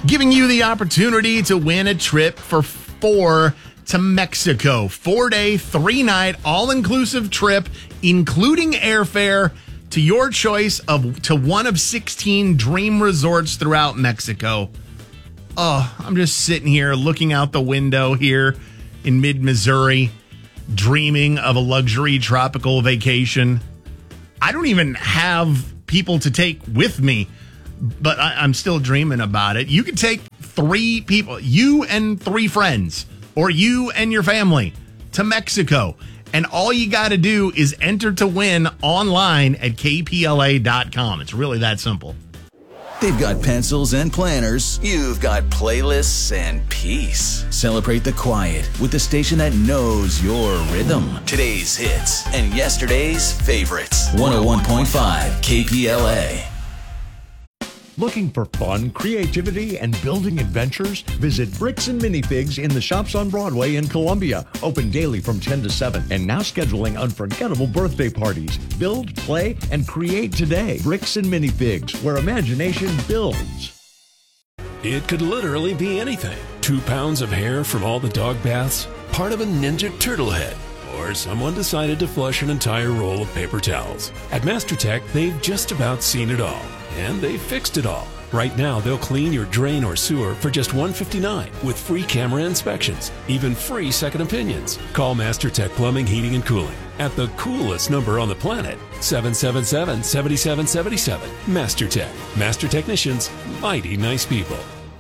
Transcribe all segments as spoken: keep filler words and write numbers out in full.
giving you the opportunity to win a trip for four to Mexico. Four-day, three-night, all-inclusive trip, including airfare, to your choice of to one of sixteen dream resorts throughout Mexico. Oh, I'm just sitting here looking out the window here in mid-Missouri, dreaming of a luxury tropical vacation. I don't even have people to take with me, but I, I'm still dreaming about it. You could take three people, you and three friends, or you and your family, to Mexico. And all you got to do is enter to win online at K P L A dot com. It's really that simple. They've got pencils and planners. You've got playlists and peace. Celebrate the quiet with the station that knows your rhythm. Today's hits and yesterday's favorites. one oh one point five K P L A. Looking for fun, creativity, and building adventures? Visit Bricks and Minifigs in the Shops on Broadway in Columbia. Open daily from ten to seven. And now scheduling unforgettable birthday parties. Build, play, and create today. Bricks and Minifigs, where imagination builds. It could literally be anything. Two pounds of hair from all the dog baths, part of a Ninja Turtle head, or someone decided to flush an entire roll of paper towels. At MasterTech, they've just about seen it all. And they fixed it all. Right now, they'll clean your drain or sewer for just one hundred fifty-nine dollars with free camera inspections, even free second opinions. Call MasterTech Plumbing, Heating, and Cooling at the coolest number on the planet, seven seven seven, seven seven seven seven. MasterTech. Master technicians, mighty nice people.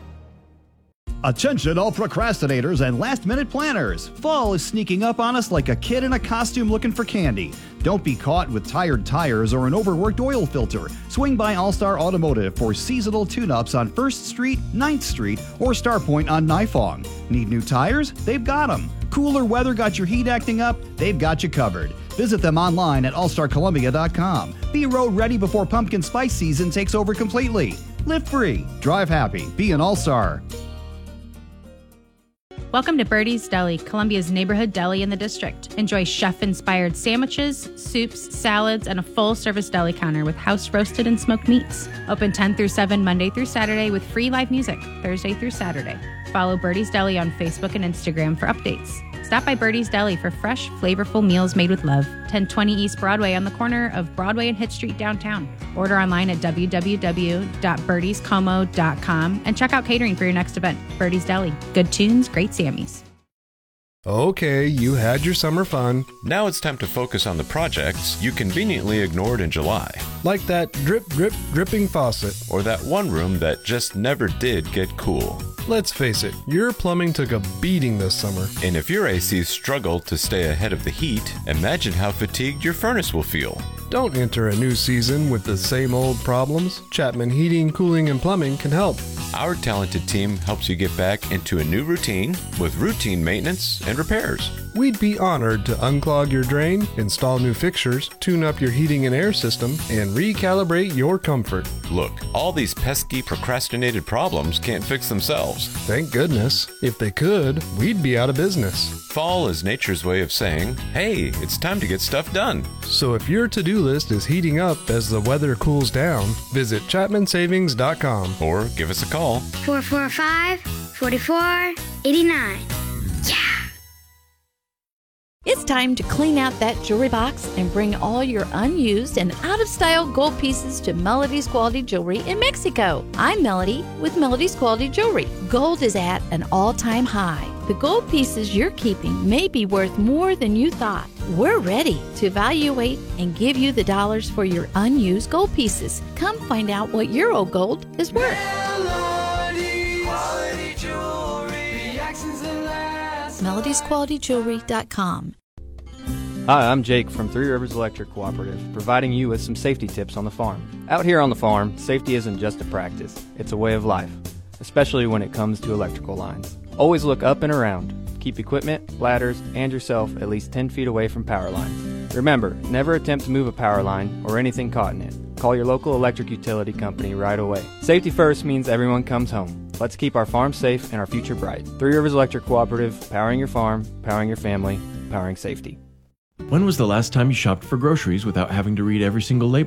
Attention all procrastinators and last-minute planners. Fall is sneaking up on us like a kid in a costume looking for candy. Don't be caught with tired tires or an overworked oil filter. Swing by All-Star Automotive for seasonal tune-ups on first street, ninth street, or Starpoint on Nifong. Need new tires? They've got them. Cooler weather got your heat acting up? They've got you covered. Visit them online at all star columbia dot com. Be road ready before pumpkin spice season takes over completely. Live free, drive happy, be an All-Star. Welcome to Birdie's Deli, Columbia's neighborhood deli in the district. Enjoy chef-inspired sandwiches, soups, salads, and a full-service deli counter with house-roasted and smoked meats. Open ten through seven Monday through Saturday with free live music Thursday through Saturday. Follow Birdie's Deli on Facebook and Instagram for updates. Stop by Birdie's Deli for fresh, flavorful meals made with love. ten twenty East Broadway on the corner of Broadway and Hitt Street downtown. Order online at w w w dot birdies como dot com and check out catering for your next event. Birdie's Deli. Good tunes, great Sammys. Okay, you had your summer fun. Now it's time to focus on the projects you conveniently ignored in July. Like that drip, drip, dripping faucet. Or that one room that just never did get cool. Let's face it, your plumbing took a beating this summer. And if your A Cs struggle to stay ahead of the heat, imagine how fatigued your furnace will feel. Don't enter a new season with the same old problems. Chapman Heating, Cooling, and Plumbing can help. Our talented team helps you get back into a new routine with routine maintenance and repairs. We'd be honored to unclog your drain, install new fixtures, tune up your heating and air system, and recalibrate your comfort. Look, all these pesky procrastinated problems can't fix themselves. Thank goodness. If they could, we'd be out of business. Fall is nature's way of saying, hey, it's time to get stuff done. So if your to-do list is heating up as the weather cools down, visit chapman savings dot com or give us a call. four four five, four four eight nine. Yeah! It's time to clean out that jewelry box and bring all your unused and out-of-style gold pieces to Melody's Quality Jewelry in Mexico. I'm Melody with Melody's Quality Jewelry. Gold is at an all-time high. The gold pieces you're keeping may be worth more than you thought. We're ready to evaluate and give you the dollars for your unused gold pieces. Come find out what your old gold is worth. Melody's Quality Jewelry. The accents that last. melodies quality jewelry dot com. Hi, I'm Jake from Three Rivers Electric Cooperative, providing you with some safety tips on the farm. Out here on the farm, safety isn't just a practice, it's a way of life, especially when it comes to electrical lines. Always look up and around. Keep equipment, ladders, and yourself at least ten feet away from power lines. Remember, never attempt to move a power line or anything caught in it. Call your local electric utility company right away. Safety first means everyone comes home. Let's keep our farm safe and our future bright. Three Rivers Electric Cooperative, powering your farm, powering your family, powering safety. When was the last time you shopped for groceries without having to read every single label?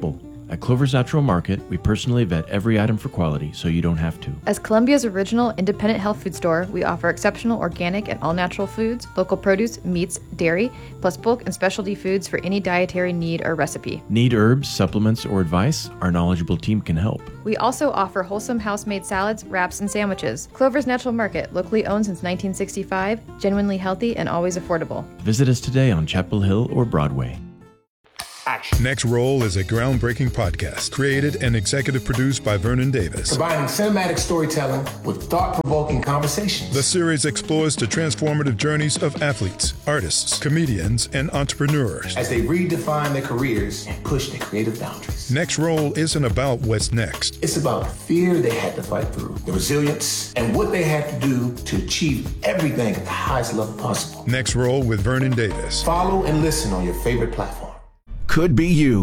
At Clover's Natural Market, we personally vet every item for quality so you don't have to. As Columbia's original independent health food store, we offer exceptional organic and all-natural foods, local produce, meats, dairy, plus bulk and specialty foods for any dietary need or recipe. Need herbs, supplements, or advice? Our knowledgeable team can help. We also offer wholesome house-made salads, wraps, and sandwiches. Clover's Natural Market, locally owned since nineteen sixty-five, genuinely healthy and always affordable. Visit us today on Chapel Hill or Broadway. Action. Next Roll is a groundbreaking podcast created and executive produced by Vernon Davis. Combining cinematic storytelling with thought-provoking conversations. The series explores the transformative journeys of athletes, artists, comedians, and entrepreneurs as they redefine their careers and push their creative boundaries. Next Roll isn't about what's next. It's about the fear they had to fight through, the resilience, and what they had to do to achieve everything at the highest level possible. Next Roll with Vernon Davis. Follow and listen on your favorite platform. Could be you.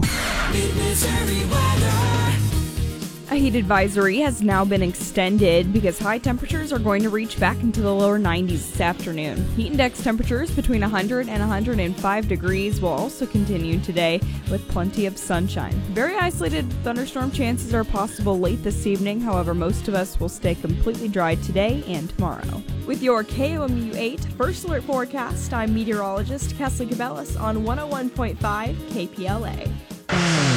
A heat advisory has now been extended because high temperatures are going to reach back into the lower nineties this afternoon. Heat index temperatures between one hundred and one hundred five degrees will also continue today with plenty of sunshine. Very isolated thunderstorm chances are possible late this evening. However, most of us will stay completely dry today and tomorrow. With your K O M U eight First Alert forecast, I'm meteorologist Kesley Cabellis on one oh one point five K P L A.